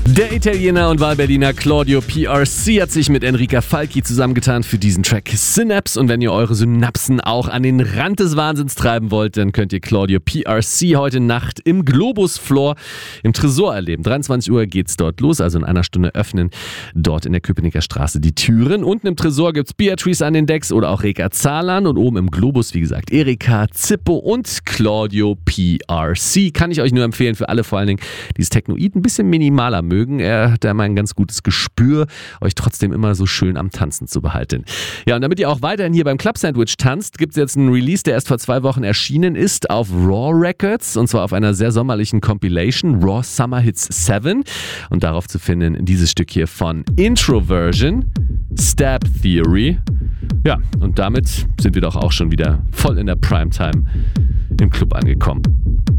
Der Italiener und Wahlberliner Claudio PRC hat sich mit Enrica Falchi zusammengetan für diesen Track Synapse. Und wenn ihr eure Synapsen auch an den Rand des Wahnsinns treiben wollt, dann könnt ihr Claudio PRC heute Nacht im Globus Floor im Tresor erleben. 23 Uhr geht's dort los, also in einer Stunde öffnen dort in der Köpenicker Straße die Türen. Unten im Tresor gibt's Beatrice an den Decks oder auch Reka Zahlan und oben im Globus, wie gesagt, Erika Zippo und Claudio PRC. Kann ich euch nur empfehlen für alle, vor allen Dingen, die das Technoid ein bisschen minimaler mögen. Er hat da mal ein ganz gutes Gespür, euch trotzdem immer so schön am Tanzen zu behalten. Ja, und damit ihr auch weiterhin hier beim Club Sandwich tanzt, gibt es jetzt einen Release, der erst vor 2 Wochen erschienen ist auf Raw Records, und zwar auf einer sehr sommerlichen Compilation, Raw Summer Hits 7. Und darauf zu finden dieses Stück hier von Introversion, Stab Theory. Ja, und damit sind wir doch auch schon wieder voll in der Primetime im Club angekommen.